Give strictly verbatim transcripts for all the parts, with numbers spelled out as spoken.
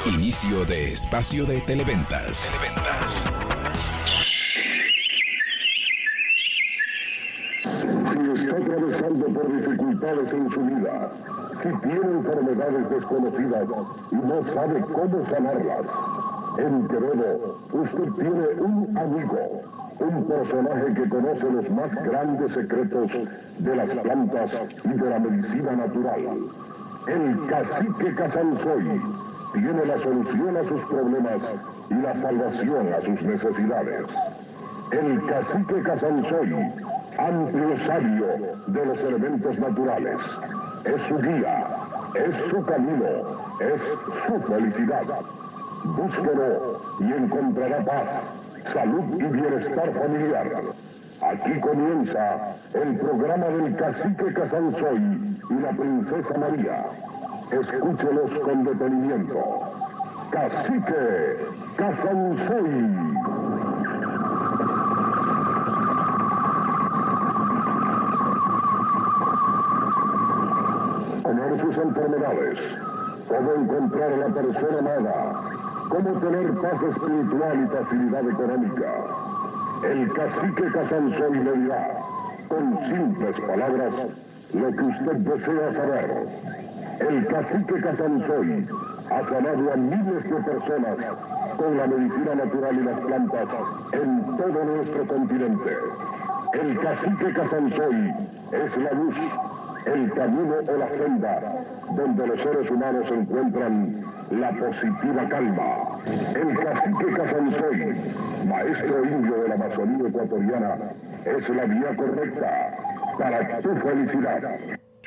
Inicio de espacio de Televentas. Televentas. Si está atravesando por dificultades en su vida, si tiene enfermedades desconocidas y no sabe cómo sanarlas, en Quevedo usted tiene un amigo, un personaje que conoce los más grandes secretos de las plantas y de la medicina natural. El Cacique Casansoy tiene la solución a sus problemas y la salvación a sus necesidades. El Cacique Casansoy, amplio sabio de los elementos naturales, es su guía, es su camino, es su felicidad. Búsquelo y encontrará paz, salud y bienestar familiar. Aquí comienza el programa del Cacique Casansoy y la Princesa María. Escúchelos con detenimiento. Cacique Casansoy. Conocer sus enfermedades, cómo encontrar a la persona amada, cómo tener paz espiritual y facilidad económica. El Cacique Casansoy le dirá, con simples palabras, lo que usted desea saber. El Cacique Casansoy ha sanado a miles de personas con la medicina natural y las plantas en todo nuestro continente. El Cacique Casansoy es la luz, el camino o la senda donde los seres humanos encuentran la positiva calma. El Cacique Casansoy, maestro indio de la Amazonía ecuatoriana, es la vía correcta para tu felicidad.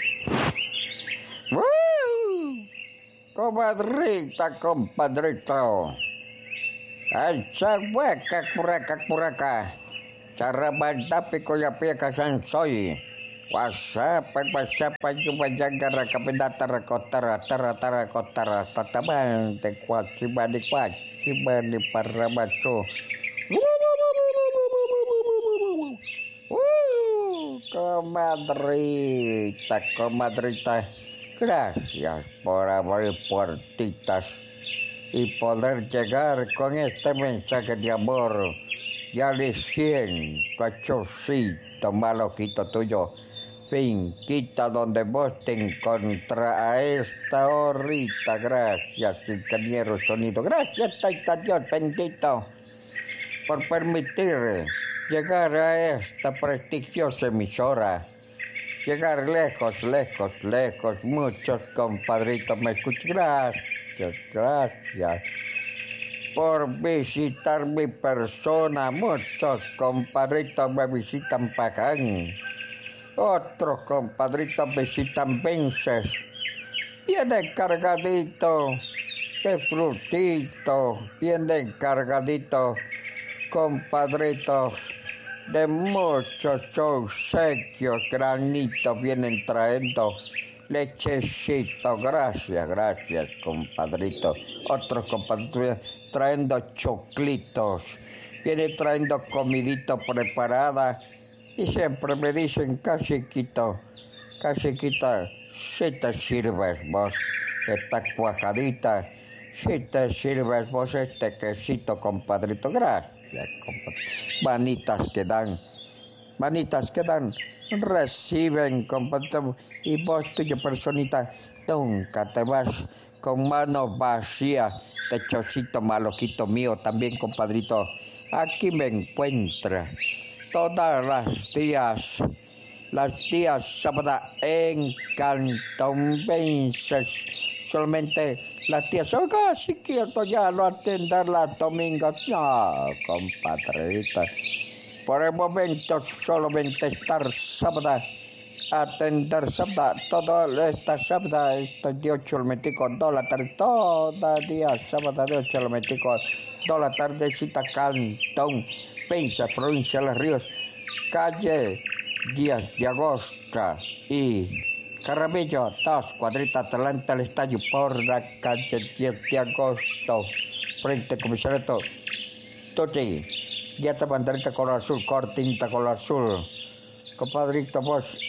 ¡Uh! Comadrita, compadrito. Alza hueca, curaca, curaca. Charabandapi coyapia Casansoy. Wasapa, wasapa, yubayagara, kapindatara, kotara, tara, tara, kotara, tataban, de cuachibani, cuachibani, parramacho. Uh, comadrita, comadrita, gracias por abrir puertitas y poder llegar con este mensaje de amor. Ya le siento a chocito, maloquito tuyo. Finquita donde vos te encontrás a esta horita. Gracias, ingeniero sonido. Gracias, Taita Dios bendito, por permitir llegar a esta prestigiosa emisora. Llegar lejos, lejos, lejos. Muchos compadritos me escuchan. Gracias, gracias por visitar mi persona. Muchos compadritos me visitan Pacán. Otros compadritos visitan Vences. Vienen cargadito de frutito. Vienen cargadito, compadritos, de muchos obsequios. Granitos vienen trayendo. Lechecito, gracias, gracias, compadrito. Otros compadritos vienen trayendo choclitos. Vienen trayendo comidito preparada. Y siempre me dicen, caciquito, caciquita, si te sirves vos esta cuajadita, si te sirves vos este quesito, compadrito. Gracias, compadrito. Manitas que dan, manitas que dan, reciben, compadrito. Y vos, tuya personita, nunca te vas con mano vacía. De chocito maloquito mío también, compadrito. Aquí me encuentra todas las días, las días sábado en Cantón Vences. Solamente las tías, oiga, si quiero ya lo atender la domingo. No, compadrita. Por el momento solamente estar sábado, atender sábado, todo esta sábado, esto de ocho al metico, dos la tarde, todo día sábado de ocho al metico, dos la tardecita, Cantón Vences, provincia de Los Ríos, calle diez de agosto y Carrabillo, dos, cuadrita Atlanta, el estadio por la calle diez de agosto, frente al comisariato Tuchi, dieta banderita color azul, cortinta color azul. Compadrito, vos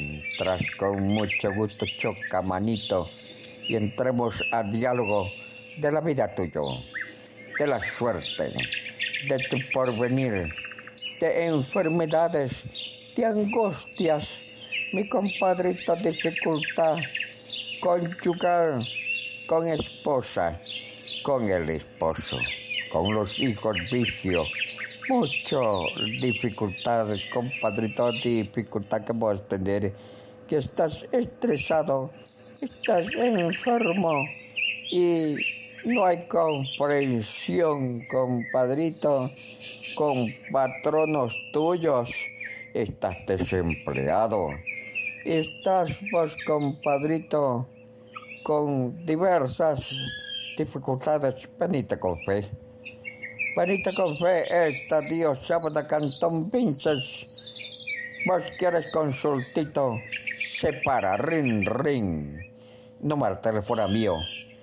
entras con mucho gusto, choca manito, y entremos al diálogo de la vida tuya, de la suerte, de tu porvenir, de enfermedades, de angustias, mi compadrito, dificultad conyugal, con esposa, con el esposo, con los hijos, vicio, mucho dificultades, compadrito, dificultad que vas a tener, que estás estresado, estás enfermo y no hay comprensión, compadrito, con patronos tuyos, estás desempleado, estás vos, compadrito, con diversas dificultades. Venite con fe, venite con fe, esta Dios sábado Cantón Vinces. Vos quieres consultito, separa, ring, ring, número de teléfono mío,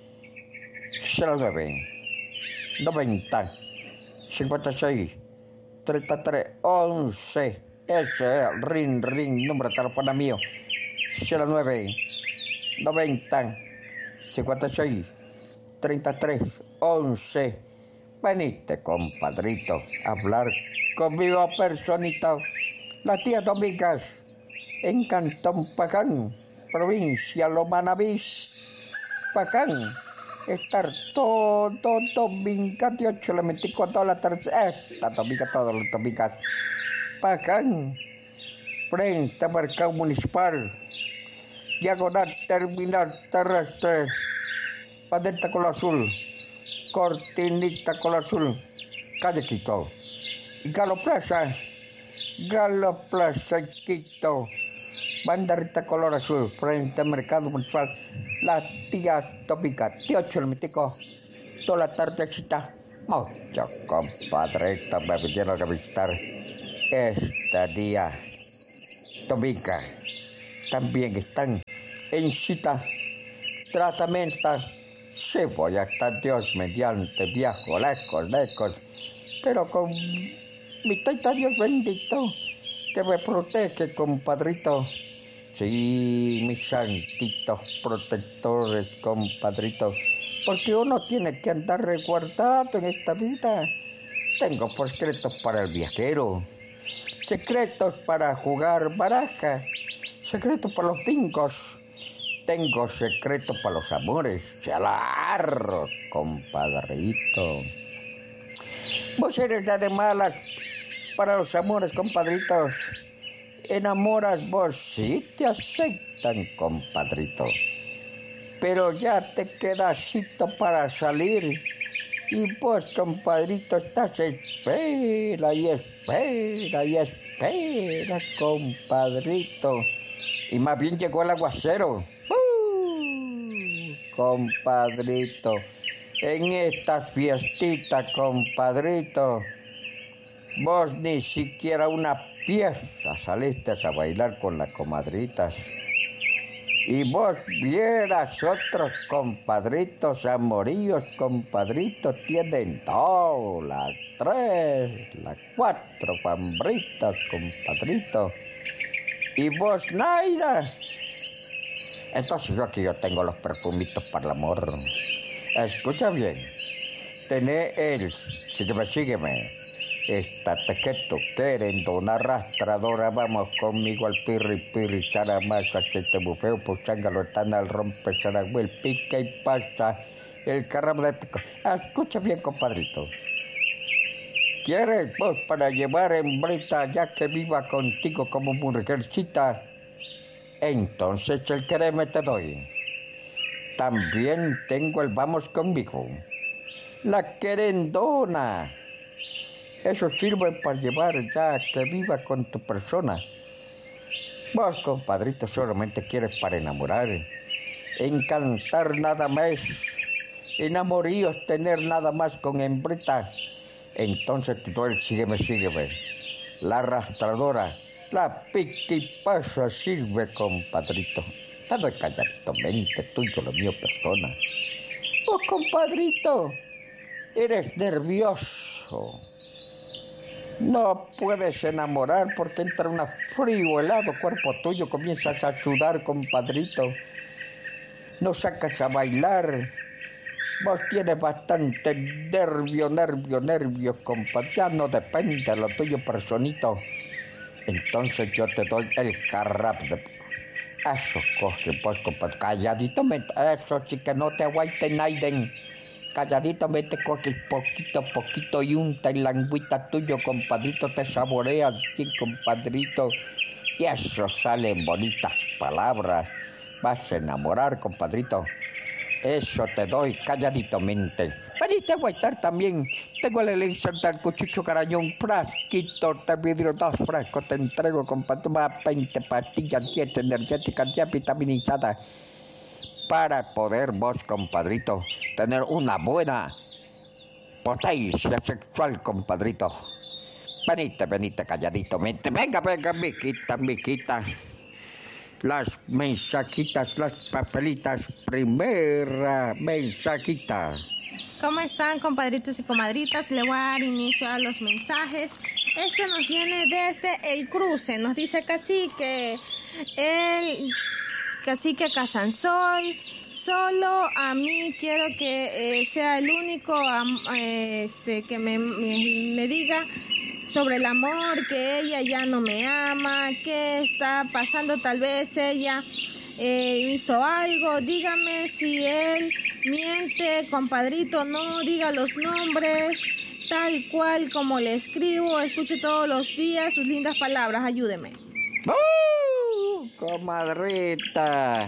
cero nueve, noventa, cincuenta y seis, treinta y tres, once, ese es ring, ring, número de teléfono mío, cero nueve, noventa, cincuenta y seis, treinta y tres, once, venite, compadrito, a hablar conmigo, personita. La tía Domingas, en Cantón Pacán, provincia Lomanavís, Pacán, estar todo domingo de ocho a las veinticuatro horas, esta domingo, todas las domingas, Pacán, frente a Mercado Municipal, diagonal terminal terrestre, padeta color azul, cortinita color azul, calle Quito, y Galo Plaza, Galo Plaza Quito, banderita color azul, frente al Mercado Municipal, las tías tópicas, tío Cholmitico, toda la tardecita, mucho compadrito me vinieron a visitar este día, tópica, también están en cita, tratamiento, sí voy a estar Dios mediante, viajo lejos, lejos, pero con mi taita Dios bendito, que me protege, compadrito. Sí, mis santitos protectores, compadrito, porque uno tiene que andar resguardado en esta vida. Tengo por secretos para el viajero, secretos para jugar baraja, secretos para los bingos, tengo secretos para los amores. Claro, compadrito. Vos eres ya de malas para los amores, compadritos. Enamoras vos, sí te aceptan, compadrito. Pero ya te quedasito para salir. Y vos, compadrito, estás espera y espera y espera, compadrito. Y más bien llegó el aguacero. Uh, compadrito. En estas fiestitas, compadrito, vos ni siquiera una pieza saliste a bailar con las comadritas. Y vos vieras otros compadritos, amoríos, compadritos, tienen dos, las tres, las cuatro pambritas, compadrito. Y vos nada. Entonces yo aquí yo tengo los perfumitos para el amor. Escucha bien, tené el, sígueme, sígueme, estate quieto, querendona arrastradora, vamos conmigo al pirri, pirri, charamacho, achete bufeo, puchangalo, están al rompe, charagüel, pica y pasa, el carramo de pico. Escucha bien, compadrito, ¿quieres vos para llevar hembrita ya que viva contigo como mujercita? Entonces el quereme te doy. También tengo el vamos conmigo, la querendona. Eso sirve para llevar ya que viva con tu persona. Vos, compadrito, solamente quieres para enamorar, encantar nada más, enamoríos, tener nada más con hembrita. Entonces te doy el sígueme, sígueme, la arrastradora, la piquipasa sirve, compadrito. Te doy calladito, mente, tuyo, lo mío, persona. Oh, compadrito, eres nervioso. No puedes enamorar porque entra un frío helado, cuerpo tuyo, comienzas a sudar, compadrito. No sacas a bailar. vos tienes bastante nervio, nervio, nervio, compadre. Ya no depende de lo tuyo, personito. Entonces yo te doy el jarrap de... Eso coge, pues, compadre. Calladito, me... eso sí que no te aguante nadie. Calladito me te coges poquito, poquito y unta en la lengüita tuyo, compadrito, te saborea bien, compadrito. Y eso salen bonitas palabras. Vas a enamorar, compadrito. Eso te doy, calladito mente. Vení, te voy a estar también. Tengo el elixir del cuchucho carañón, frasquito de vidrio, dos frascos te entrego, compadre. Más veinte pastillas, diez energéticas ya vitaminizadas. Para poder vos, compadrito, tener una buena potencia sexual, compadrito. Venite, venite, calladito, mente. Venga, venga, miquita, miquita. Las mensajitas, las papelitas. Primera mensajita. ¿Cómo están, compadritos y comadritas? Le voy a dar inicio a los mensajes. Este nos viene desde El Cruce. Nos dice Cacique, el Cacique Casansoy, solo a mí quiero que eh, sea el único eh, este, que me, me, me diga sobre el amor, que ella ya no me ama, qué está pasando, tal vez ella eh, hizo algo, dígame si él miente, compadrito, no diga los nombres, tal cual como le escribo, escucho todos los días sus lindas palabras, ayúdeme. ¡Uh, comadrita!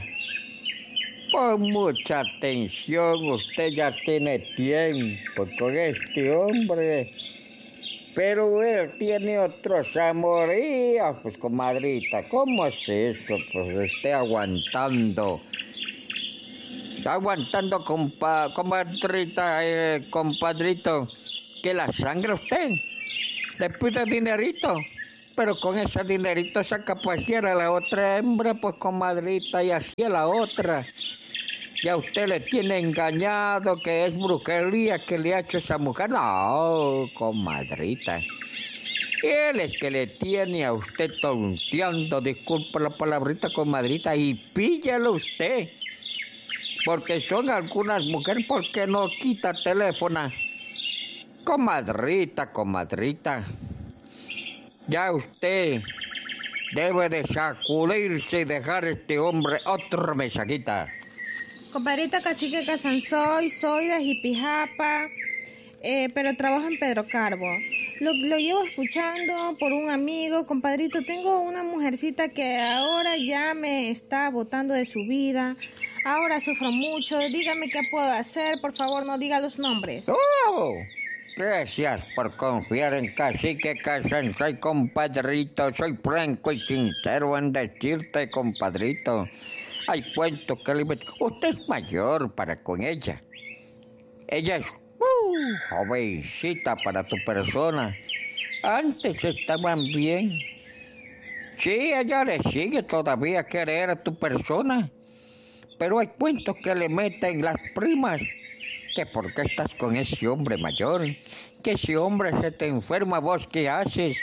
Pon mucha atención, usted ya tiene tiempo con este hombre, pero él tiene otros amoríos, pues comadrita, ¿cómo es eso? Pues esté aguantando, está aguantando, compa, comadrita, eh, compadrito, que la sangre usted le pide dinerito, pero con ese dinerito saca pasear a la otra hembra, pues comadrita, y así a la otra. Ya usted le tiene engañado, que es brujería que le ha hecho esa mujer. No, comadrita. Él es que le tiene a usted tonteando, disculpa la palabrita, comadrita, y píllalo usted. Porque son algunas mujeres, porque no quita teléfono. Comadrita, comadrita. Ya usted debe de sacudirse y dejar a este hombre otra mesajita. Compadrito Cacique Casansoy, soy de Jipijapa, eh, pero trabajo en Pedro Carbo. Lo, lo llevo escuchando por un amigo, compadrito. Tengo una mujercita que ahora ya me está botando de su vida. Ahora sufro mucho. Dígame qué puedo hacer. Por favor, no diga los nombres. ¡Oh! Gracias por confiar en Cacique Casansoy, compadrito. Soy franco y sincero en decirte, compadrito. Hay cuento que le... Usted es mayor para con ella. Ella es uh, jovencita para tu persona. Antes estaban bien. Sí, ella le sigue todavía a querer a tu persona. Pero hay cuentos que le meten las primas. Que por qué estás con ese hombre mayor. Que ese hombre se te enferma, vos qué haces.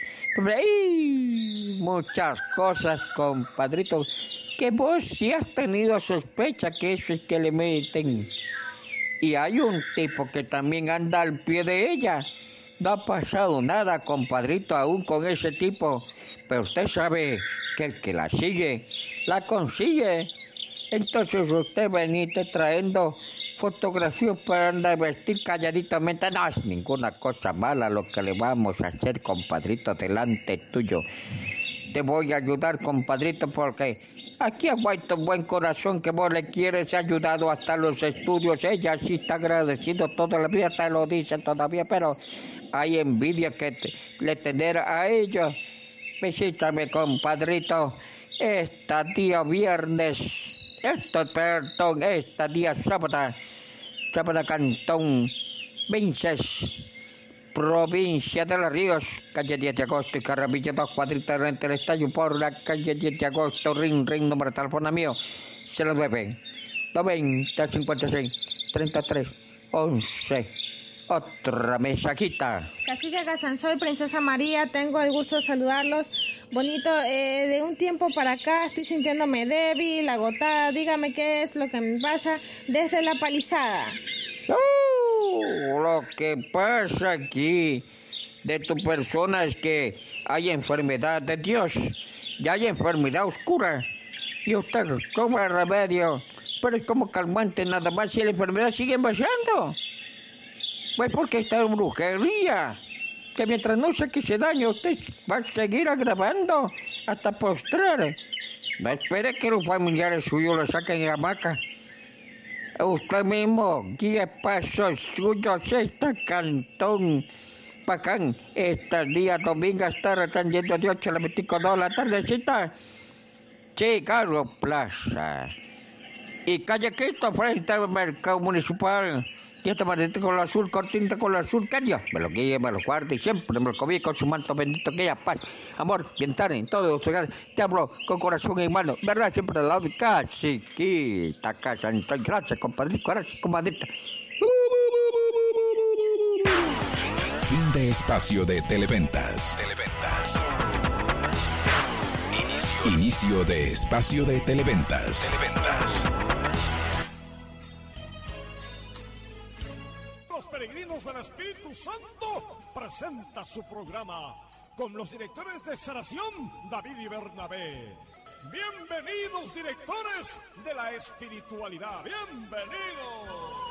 ¡Ay! Muchas cosas, compadrito. Que vos sí has tenido sospecha que eso es que le meten. Y hay un tipo que también anda al pie de ella. No ha pasado nada, compadrito, aún con ese tipo. Pero usted sabe que el que la sigue, la consigue. Entonces usted venite trayendo fotografías para andar a vestir calladitamente. No es ninguna cosa mala lo que le vamos a hacer, compadrito, delante tuyo. Te voy a ayudar, compadrito, porque aquí aguanto buen corazón que vos le quieres, ayudado hasta los estudios. Ella sí está agradecido toda la vida, te lo dice todavía, pero hay envidia que te, le tener a ella. Visítame, compadrito, este día viernes, esto, perdón, este día sábado, sábado Cantón Vinces, provincia de Los Ríos, calle diez de agosto y Carramilla dos cuadritas entre el estadio por la calle diez de agosto, ring, ring, número de teléfono mío, cero nueve, noventa, cincuenta y seis, treinta y tres, once. Otra mensajita. Cacique Casansoy, Princesa María, tengo el gusto de saludarlos. Bonito, eh, de un tiempo para acá estoy sintiéndome débil, agotada. Dígame qué es lo que me pasa desde la palizada. Uh, lo que pasa aquí de tu persona es que hay enfermedad de Dios y hay enfermedad oscura. Y usted toma el remedio, pero es como calmante nada más y la enfermedad sigue pasando. Pues porque esta es brujería, que mientras no saque ese daño, usted va a seguir agravando hasta postrar. No espere que los familiares suyos lo saquen en hamaca. Usted mismo guíe pasos suyos este cantón Pacán. Este día domingo está rezando de ocho a las veinticuatro de la tardecita. Chicago Plaza. Y callequito frente al mercado municipal. Y esta maldita con lo azul, cortinta con lo azul, que Dios me lo guíe, me lo guarde y siempre me lo cobije con su manto bendito, que haya paz, amor, bienestar en todo su hogar. Te hablo con corazón en mano, verdad, siempre al lado de caciquita, casa, entonces, gracias, compadrito, gracias, comadrita. Fin de espacio de Televentas. Televentas. Inicio. Inicio de espacio de Televentas. Televentas. Peregrinos del Espíritu Santo presenta su programa con los directores de Sanación, David y Bernabé. Bienvenidos, directores de la espiritualidad. Bienvenidos.